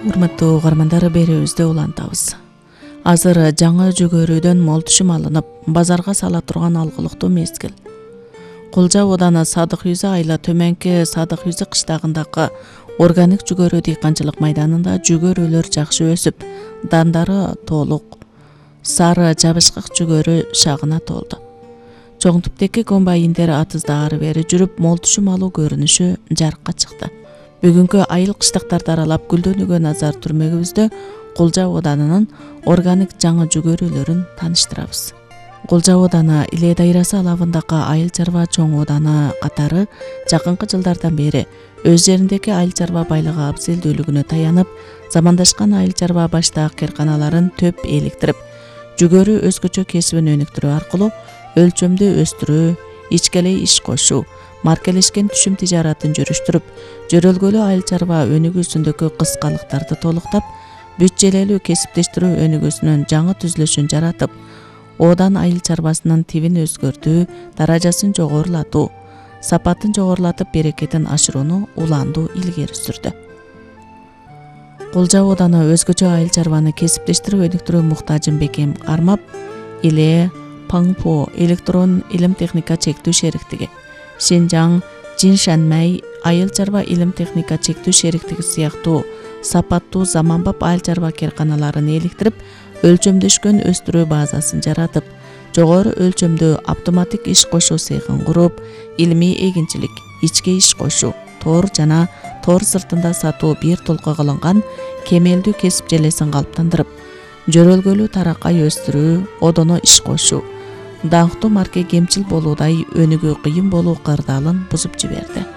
Урматтуу угармандар, берүүбүздө улантабыз. Азыр жаңы жүгөрүдөн мол түшүм алынып, базарга сала турган алгылыктуу мезгил. Кулжа ооданы Садык Юза айла төмөнкү Садык Юза кыштагындагы органик жүгөрү дыйканчылык майданында жүгөрүлөр жакшы өсүп, дандары толук сары жабышкак жүгөрү шагына толду. Чоң типтеги комбайндер атызда ары бери жүрүп, мол түшүм алуу көрүнүшү жарыкка чыкты. Бүгүнкү айыл кыштактарды аралап гүлдөнүүгө назар түрмөгүбүздө Кулжа оодарынын органик жаңы жүгөрүлөрүн тааныштырабыз. Кулжа ооданы Иле дайрасы алабындагы айыл чарба чоң ооданы катары жакынкы жылдардан бери өз жериндеги айыл чарба байлыгы абзелдүүлүгүнө таянып, замандашкан айыл чарба баштаак керканаларын төп эликтирип, жүгөрү өзгөчө кесибин өнүктүрүү аркылуу өлчөмдү өстүрүү, ичкелей иш кошуу, маркелешкен түшүм тижаратын жүрүштүрүп, жөрөлгөлүү айыл чарба өнүгүүсүндөгү кыскалыктарды толуктап, бүт-желелүү кесиптештирүү өнүгүүсүнүн жаңы түзүлүшүн жаратып, оодан айыл чарбасынын тибин өзгөртүү, даражасын жогорулатуу, сапатын жогорулатып, берекетин ашырууну улаандуу илгери сүрдү. Кулжа ооданы өзгөчө айыл чарбаны кесиптештирип өнүктүрүү муктажын бекем кармап, Иле Паңпо электрон илим техника чектүү шериктиги, Шинжаң Жиншанмай айыл чарба илим техника чектүү шериктиги сыяктуу сапаттуу заманбап айыл чарба керканаларын эликтирип, өлчөмдөшкөн өстүрүү базасын жаратып, жогору өлчөмдүү автоматик иш кошуу цехин куруп, илимий эгинчилик, ичке иш кошуу, тоор жана тоор сыртында сатуу бир толко кылынган кемелдүү кесип желесин калыптандырып, жөрөлгөлүү таракай өстүрүү, одоно иш кошуу, даңктуу марке кемчил болуудай өнүгүү кыйын болуу кырдаалын бузуп жиберди.